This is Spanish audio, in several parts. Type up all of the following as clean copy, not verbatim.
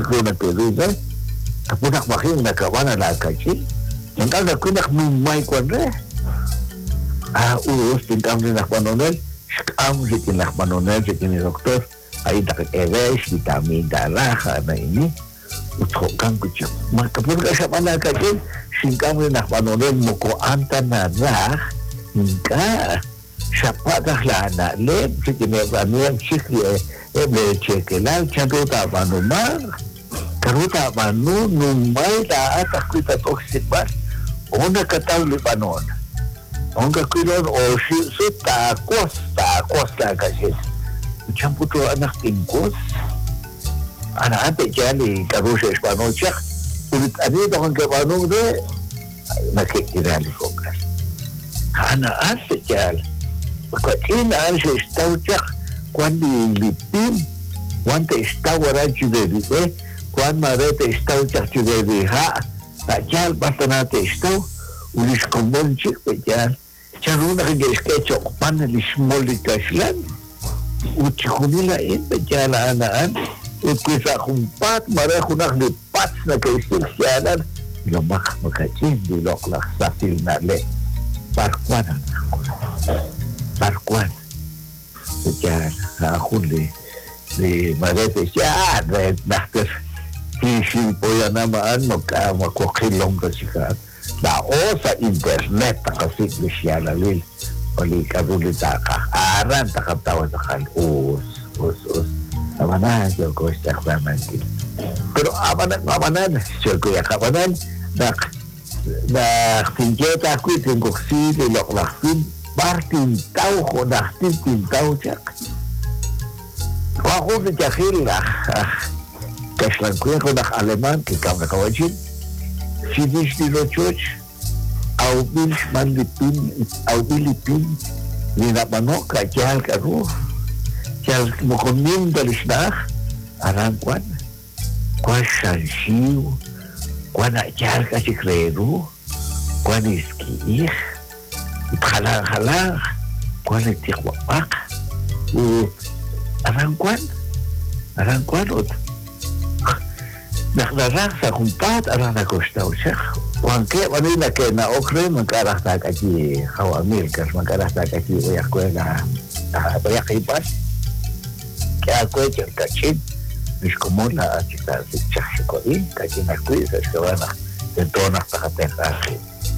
ko na peruza kapunak making nakawana na kacil mangkal na kunak numay ko na uus tingkam rin nakmanonel skam si kinakmanonel si kinidoktor ay nakik-eres vitamin darah na ini uthokan ko siya makapunak sa mana kacil singkam rin nakmanonel mo ko anta na rah hingga siapa dah lana lem sekian sikri cekilal caruta manumar karuta manu numai da atas kita toksik bas onda kataw lipanon onda kilon o suta costa kasi camputo anak tingkos anak ate jali karusa Espanyol cak ulit ani dengan kebanung de nakikirali fokas anak ate jali Pagkakinaan sa istawtsak, kwan di lipin, kwan ta istawara juderi, kwan mareta istawtsak juderi ha, tajal basta na ta istaw, ulis kumonchik pa dyan, charo na kagaisketso, panalismoli kaslan, utsikunilain pa dyan anaan, utkwisa kumpat, mareho na lipat na kaistilsyanan, lumak makachin, diloklak sa silnale, parkwan ang ako. Parkuan sejak aku di Marete siya nakter kisi po yan naman magkakilong kasikat dao sa internet kasi siya lalil pali karulita ka aran takatawa sa kan us amanan siya ko siya kaman pero amanan siya ko ya kapanan na tinjeta ko tingkoksi loklaksin Martin tahu ko na tin tahu cak. Ako na jakil lah. Kaslan ko ako nak Aleman kikam na kawajin. Finish di lo church. Au bil man lipin. Ni na manok ka jal ka ro. Jal mo konim dalis na arang kwan. Kwan shansiu. Kwan na jal ka si kredo. Kwan iski halang kuan tikwapak arangkuan ut nakdarang sa kumpat arang nagustaw siya wangke manila kay na okre magkarahta kaji kawamil kas magkarahta kaji uyak ko na uyak ipas kaya ko kachin miskumula at kita siksak sikoin kaji nakui sa kawana tentonak takateka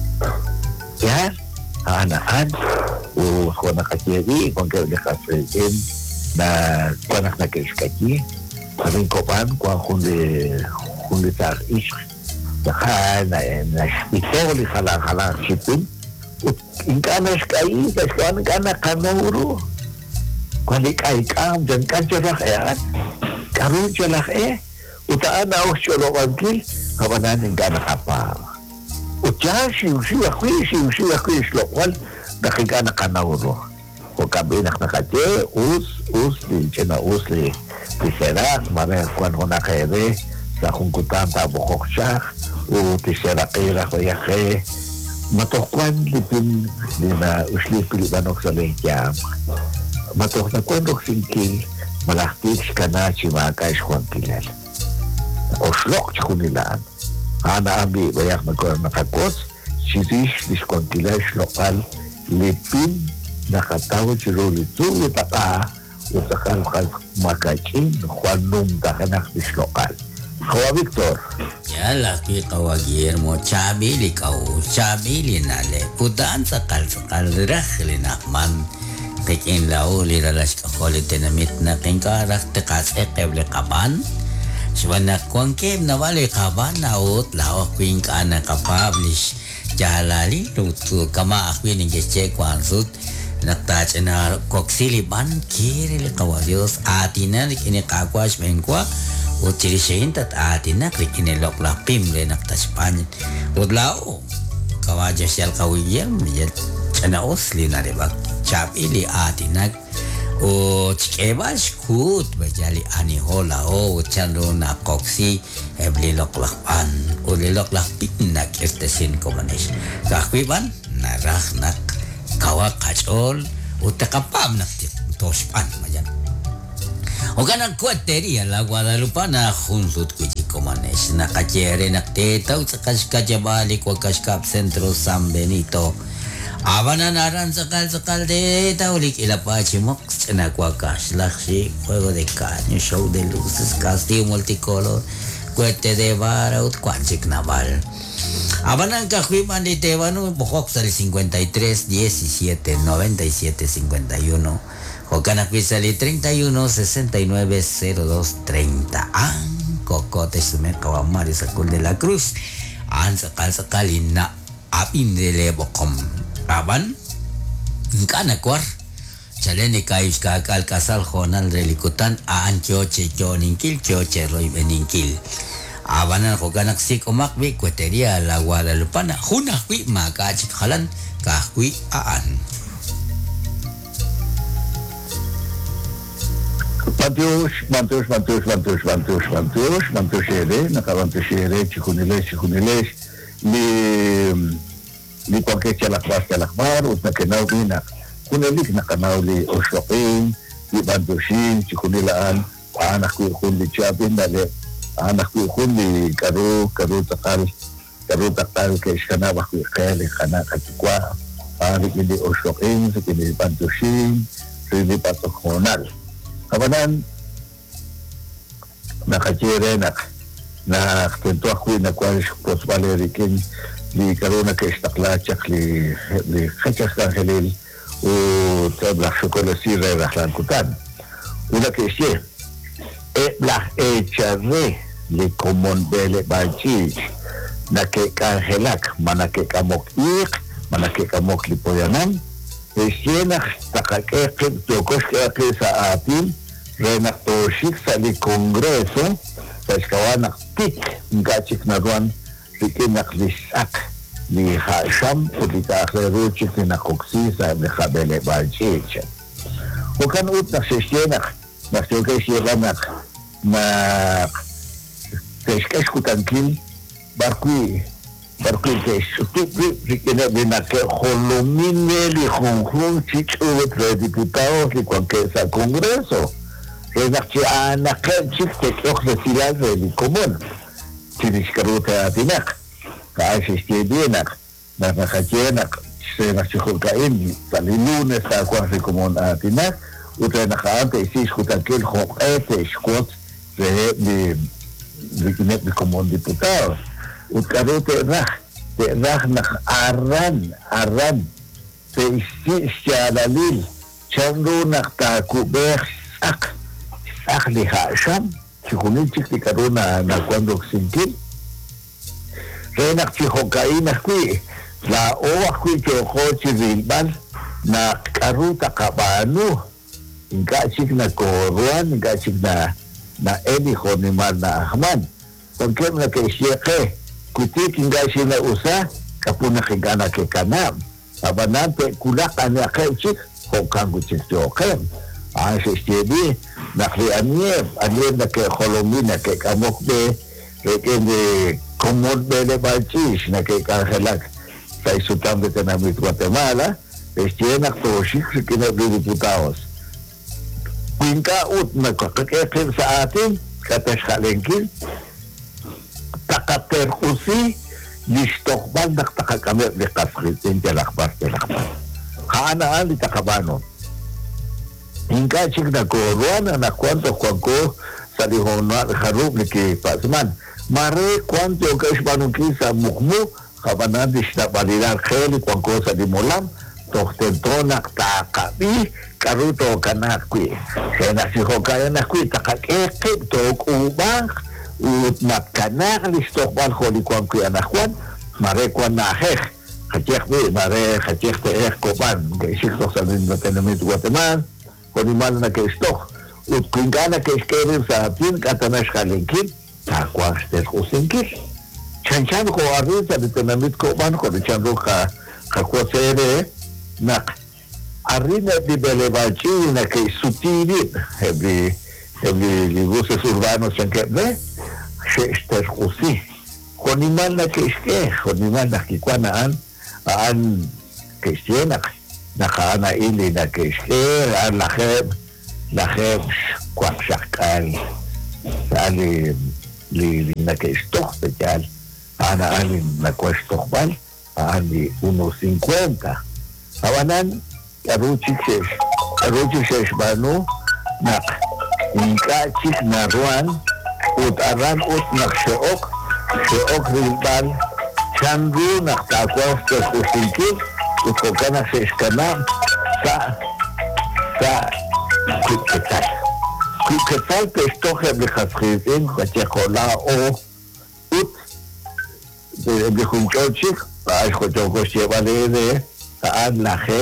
yan aanaan ko nakatiri kung kayo nakasresin na ko nakakaiskaki kaming kopan ko kundi sa isk saka na spitoli halang sipin ingkanas kayi kaskawan ka na kanuro kundi kaikam dan kanjarak karun jalak utaan na ako siyolokan kil kawanan yung ka nakapang Ucah siu aku slokwal nakikana kanawro. Ko kabinak nakaje us di chena us li serak mare kwan hona kere sa kungkutan ta bokok siya u tisera kira ko yake matokwan lipin na usli pilibanok sa lehjam. Matok na kwendok singkil malaktik kana chimaka iskwan kilal. Oslok chkunilaan. Ana ambi banyak nakakos sirish diskontilash lokal lipin nakatawa jero itu itaka utakal makachin kwanum takanak dis lokal kawa Victor ya laki kawa Guillermo chabili nale pudan sakal rakhli nakman pekin lau liralas kakolit dinamit na kingkarak tekas ekeble kaban Sebenarnya kuangkem na wale kaban na ut lao queen ka na ka-publish jalali lutu kama akwin ng gese kwansut naktach na koksiliban kiri le kawalios atina kini kakwas menkwa utilisin tat atina kini lokla pim le naktach pan udlao kawaja sial kawiyem ya chana osli na rebak chap ili atina o chikebas kut bajali ani hola o chando na koksi ebli loklakpan o liloklak na kirtesin komanis kakwiban narah nak kawa kachol o takapam nak tospan majan O ganang kuateria la Guadalupana junsut kuchikomanesh na kachere na teta sa kaskajabali kwa kaskap Centro San Benito. Abanan aran sakal de taulik ilapachi mox na kwa kashlaksi juego de caño show de luces castillo multicolor cuete de vara ut cuanchik naval. Abanan kahuiman de tebano bokok sal 53 17 97 51 o canapizali 31 69 02 30 cocote sume kawamari sakul de la cruz an sakal na apin de lebokom aban kana kwar chalene kais ka kasal honal relikutan aan choche choninkil choche roy beninkil abanan ko ganak sik umakbi kweteria la Guadalupana hunakwi makachik halan kahwi aan Mantus ere, nakabantus ere, chikunilesh, li kwangke chalakbar, ut nakenawli na, kunelik nakanawli oshokin, li bandushin, chikunilaan, anak kuikun li chabin, nale, anak kuikun li karu takal ke iskana bakuikel, ikana katikwa, arik li oshokin, sikini bandushin, sili patokhonal. Kabanan nakachere na tento ako na kwalis prosvalerikin li karuna ke istaklachak li khachak kan helil o tabla chocolate sira rahlan kutan una ke sie la echarre li common bele bachi na ke kanhelak mana ke kamok li poyanan Esiena takakekip tokos ke sa atin renak toshik sa li kongreso sa iskawanak tik ngachik na ruan rikinak lisak li hasham o li kakleruchik ni nakoksi sa nekabele balchicha. Hukan ut naksisyenak naksisyenak na kesh kutankil barkui que sutupi riquena de que holomine li honhun chichu de diputados y cualquier congreso renachi ana que chiste que ofrecía de común chiriscaruta atinak ka asiste dienak na nakajena se nachihukain lunes a cuasi común atinak utra nakante isis kutakil hokete squat de común diputados Utkaru terah nak aran seisyalalil chandru nak takubeh sak li hasham chikunin chik di karuna na cuando sinkin renak chihokai nakwi la owa kwi choko chirilban na karu takabanu inka chik na koruan inka chik na eliho ni mal na ahman pagkem na kay siyake kutik inga sila usa kapuna kigana ke kanam abanante kulak anya kaychik hokang kuchik jokem stedi nakli anyeb na ke holomina ke kamokbe rekende komod bele balchis na ke kangelak sa isutam de Tenamit Guatemala nak toshik sikina diputados pinka ut na kakakekil sa atin katesh kalengkin takater usi listokbal naktakakamer de kasritin telakbar kaanaan di takabano hingga chik na koruan na kwanto kwanko sa lihona harub ni ki pasman mare kwanto ka isbanuki sa mukmu kabanan di sina balilan kheli kwanko sa dimolam tohtento naktakabi karuto kanakwi kaya nasihokaya nakwi takakekip tok ubang ut napkanak listokbal kholi kwan ku anakwan mare kwan nahek khachek be mare khachek te koban ke shikto sa din Tenamit Guatemala konimal na ke stok ut kingana ke skerir sa tin katanash kalinkin ta kwan stes usinkir chanchan ko arri sa Tenamit koban ko chanro ka kwasere nak arina di belevachi na ke sutiri hebri buses urbanos en que ve shester usi konimal na keske konimal na kikwanaan aan kesyenak nakaana ili na keske aan laheb kwakshakal ali li nakaistoh pechal ana ali nakaistohbal ali 1.50 awanan aruchik shesh banu nak inkachik naruan ut aran ut naksheok rilbal chandu naktakwas kusinkil ut kokana shesh kana sa כיצד תשתוכם לחסחיזים, ותיכולה או אות בחומצ'וצ'יק, ואז חוצ'וקו שבע לידי, ועד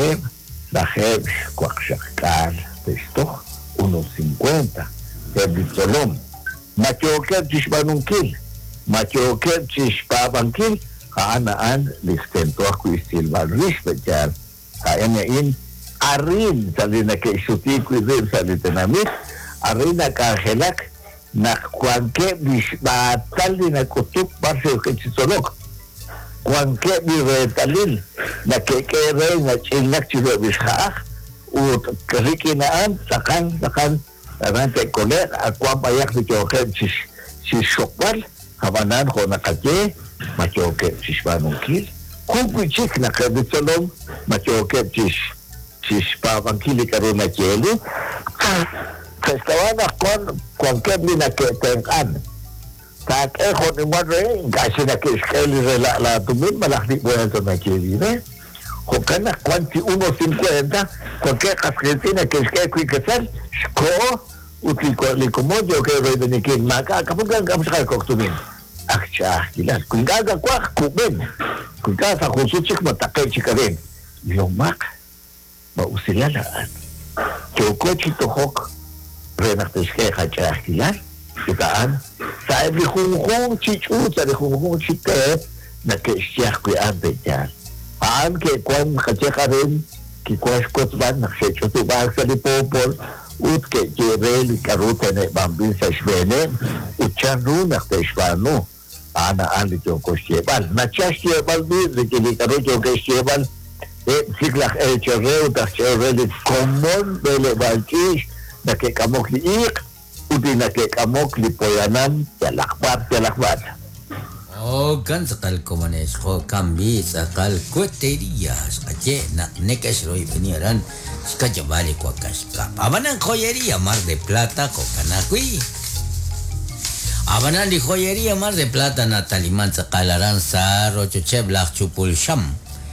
לכם כבר שקל, תשתוך 1.50, ובצלום. מתיוקר תשבע נונקיל, מתיוקר תשבע בנקיל, הענן לסטנטוח כויסטיל ולריש בג'ל, העניין arin salina que suti cuidem salina mit arina kahelak na kuanke bisbatal na kutuk parse que chisolok kuanke bi retalil na que re na chilak chilo bishah u krikina an sakan arante koler akwa bayak dikoke chishokbal habanan khona kake machoke chishbanukil kukuchik na kabitolom machoke Pavankili karuna chelu kastawana con keblina que tengan tak ejo ni madre casi na que skeli la tu misma la di buena na cheli ne hokana cuanti 1.50 con que argentina que skeli que ser sko utliko likomodio que ve de que maka kapungan kamsa koktumin akcha kilas kungaga kwa kuben kungaga khusuchik matakai chikaden yomak באוסילה כאוקות שתוכוק רנחתשכי חדשה אכילה שטען סעב לחומחום צ'יצ'ות לחומחום צ'יטה נקשייך קריאה ביתן העם כקוון חדשך הרים כקוון שקוצבן נחשת שוטו בארסה לפורפול ותקרא לקרות במבין סשבנה ותשנו נחתשבנו הענaan לתוקו שתיבל נצ'ה שתיבל בי זה כלקרות תוקו שתיבל Siklach Cherreu, Tachcherreu, Common, Bele Balchis, na que Camok liik, Udina que Camok lipoyanan, Yalakbat. Oh, kan sakal komanes ko kambi sakal kuteria skache na nekas roi peniran skache bali ko kaska. Abanan joyería Mar de Plata ko kanakui. Abanan di joyería Mar de Plata na taliman sakal aransa rocho cheblach chupul sham.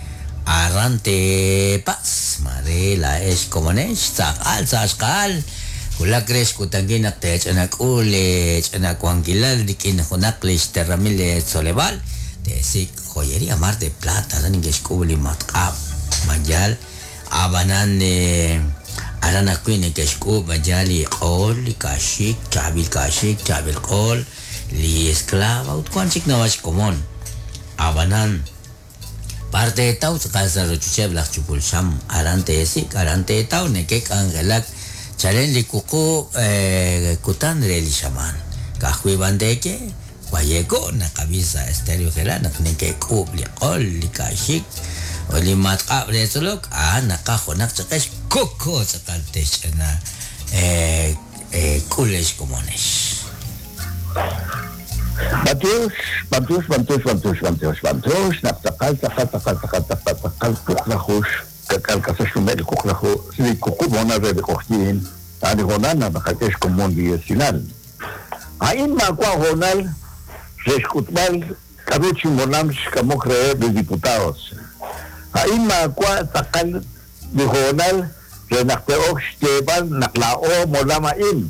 Arante pas marela es komanes sakal Kula kres kutangin ak tech anak ulit anak wangilal dikin hunaklis teramile solebal tesik joyería Mar de Plata dan inges kubli matkap majal abanan arana kuine kesku majali qol kashik chabil qol li esclava ut kwansik nawas komon abanan parte tau sekasa rochuche blak chupul sam arante tau nekek angelak Chalen li kuku kutan reli shaman. Kahwi bandeke, wayeko na kabisa estéreo kela na kneke kubli qol li kashik. Oli matka bresolok nakaho nak chakash koko chakaltesh na kulesh komonesh. Bantus, naktakal kuklahush. kakal kasashu mel kuklaho si kuku bona de kohtin ani honana bakatesh komon biesinal ain ma kwa honal reskutbal kaduchi monam kamokre de diputados ain ma kwa takal de honal renakte oksteban naklao molamain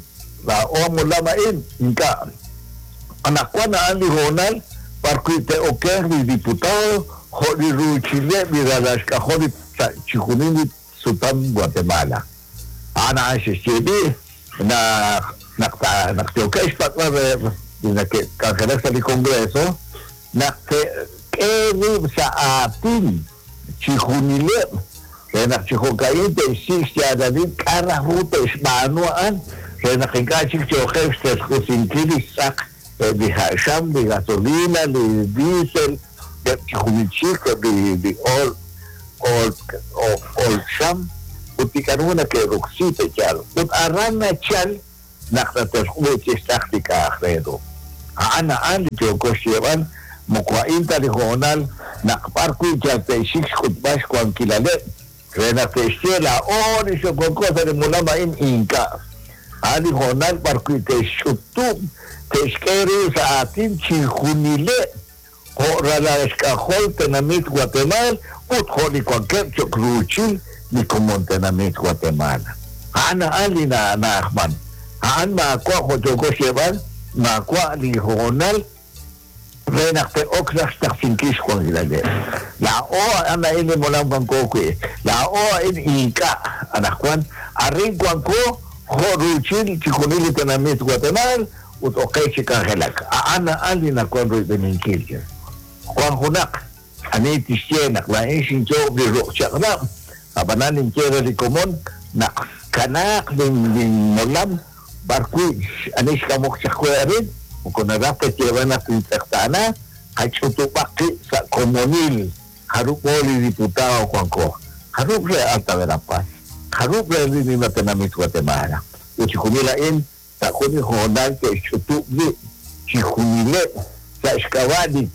inka anakwa na ani honal parkuite oker de diputado hodi ruchile biradas ka hodi Chikunini Sultan Guatemala. Ana SSB nakteokesh patwa na kakarak sa Kongreso naktekewi sa atin Chikunile nakchikokainte sisya David Karahutesh Manuan nakikachik chokesh teskusinkili sak di hasham di gasolina di diesel Chikunichik di all sham utikanuna ke ruksite chal ut arana chal naktatos uches táctica redo. Ana ali que ocosievan mokwa inta de jonal nakparku chate six kutbash kwan kilale. Rena testela ori so con cosa de mulama in inka. Ali jonal parku te shutu te skeri sa atin chihunile. Hora la escajol tenamit Guatemala ut holi cualquier chocruchil ni como tenamit Guatemala. Ana ali na Ahman. Aan ma kwa hotoko sheban ma kwa li honal renakte okras taksinkis kwa gilade. La o ana ini molang bangkokwe. La o in inka anakwan aring kwan ko horuchil chikunili tenamit Guatemala ut okay chikangelak. Ana ali na kwan roi beninkil. Kwan hunak ani tisyenak la isin jo bi rokchakna abanan kera di komon na kanak din molam barkuj anis kamok chakwerin kung narapit yawan na pintaktana ay chutupaki sa komunil harupoli diputado kwanko haruple alta verapas haruple rin na tenamit Guatemala uchihumilain sa kuni honal ke chutupli chihumile sa iskawadi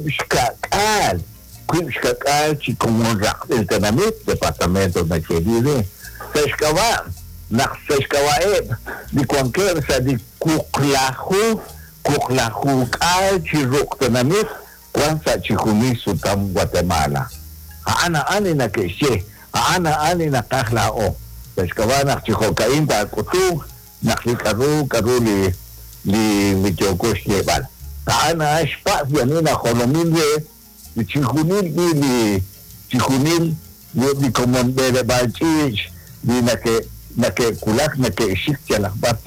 kuibskakal chikomorrak del tenamit departamento na Chedide sa iskawaeb di cualquier sa di kuklahu kal chiruk tenamit kwan sa chihumi sutam Guatemala aana-ani na kesye aana-ani na kahlao sa iskawanak chihokain ta kutung naklikaru li Jokos Yebal Ana espacio ni na kolomil de chihunil ni como de balchich ni na ke kulak na ke shik chalakbat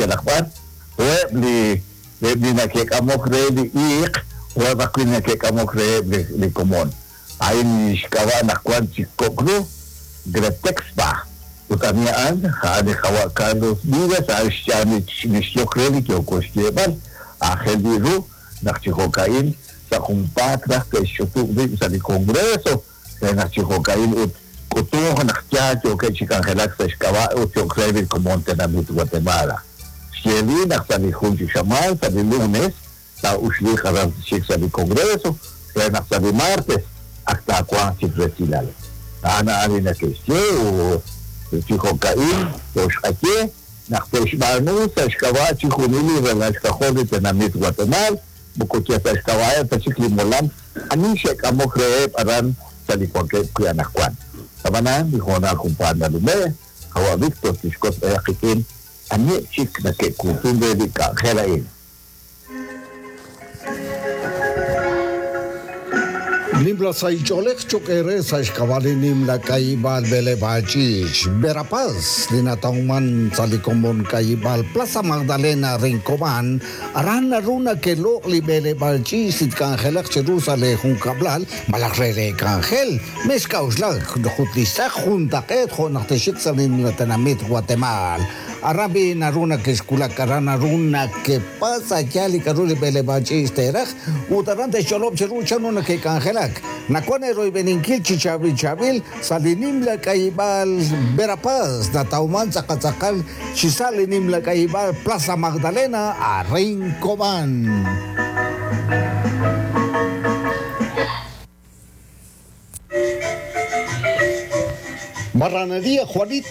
ni na ke kamok re di ik wa bakin na ke kamok re di komon ay ni shkawa na kwan chikokru gretex ba utanian ha de hawa Carlos Díaz ay shani ni shokre ki okoshieban a hediru Nachihokain sa kumpatra ke shutuk din sa di kongreso kaya nachihokain ut kutuho nakchacho ke chikangelak sa iskawa ut yung kredi kumonte na mit Guatemala. Siyeli naksalihun si Shamal sa di lunes sa usli karan sa di kongreso kaya naksali martes akta kwang si Presilal. Naanaali na ke siye o chihokain o shkake nakpeshbanu sa iskawa chihunili rela iskaholi na mit Guatemala Bukutia sa iskawaya sa siklimulam ani siya kamok reep aran sa likwagkep kuya nakwan. Samanan, di ko na kumpan na lume, hawa Victor, tiskot ayakikin, ani sik na ke kutumbe di kakelain. Nimla sa icholek chokere sa iskawali nimla kaibal bele bachich. Berapaz, dinatauman sa likomon kaibal Plaza Magdalena Rincoman, aran na runa ke lo li bele bachich it kangelak Jerusalem hun kablal, malakrere kangel, mes kauslag, dukutlisak juntaket honakteshik sa nimla tanamit Guatemala. Arabi na runa ke skula karana runa ke pasa jali karuli bele bachich terach, utarante sholop cheruchano na ke kangelak. Nakone roy beninkil chichabil salinim la kaibal Berapaz na tauman sa katsakal sisalinim la kaibal Plaza Magdalena a Rincoman. Marranería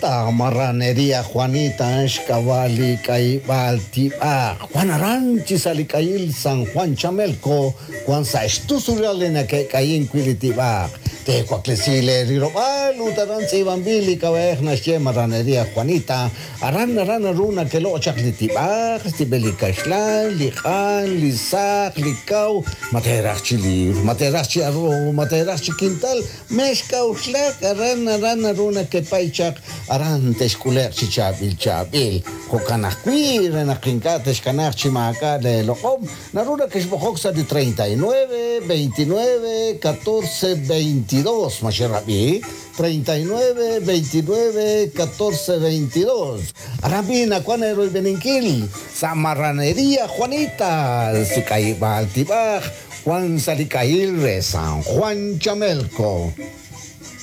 Juanita, Escavali, Caibal, Tiba, Juanaran, Chisalicail, San Juan Chamelco, Juan Saestusuralena, que Caín Quilitiba, Tecuaclesile, Rirobal, Utaran, Sibambili, Cabejna, Marranería Juanita, Arana Runa, que lo chaclitiba, Stibelicaishlan, Lijan, Lisac, Licau, Materas Chili, Materas Chiarro, Materas Chiquintal, Mescauslac, Arana Runa. Que paychak aran teskuler chabil kokanakwi renakinka teskanak chimaka de lokom naruna que esbojoksa de 39 29 14 22 masherabi 39 29 14 22 arabina cuanero y beninkil Marranería Juanita Sikai Baltibaj Juan Salicail San Juan Chamelco.